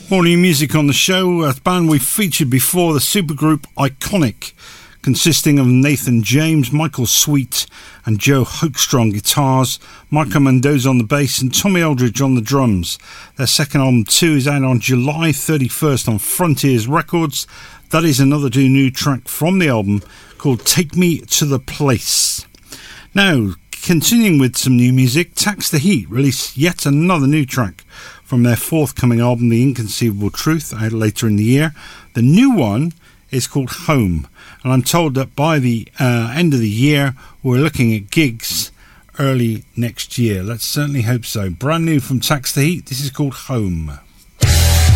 More new music on the show. A band we've featured before, the supergroup Iconic, consisting of Nathan James, Michael Sweet and Joe Hoekstrom on guitars, Michael Mendoza on the bass and Tommy Eldridge on the drums. Their second album 2 is out on July 31st on Frontiers Records. That is another new track from the album called Take Me to the Place. Now, continuing with some new music, Tax the Heat released yet another new track from their forthcoming album, The Inconceivable Truth, out later in the year. The new one is called Home, and I'm told that by the end of the year we're looking at gigs early next year. Let's certainly hope so. Brand new from Tax the Heat, this is called Home.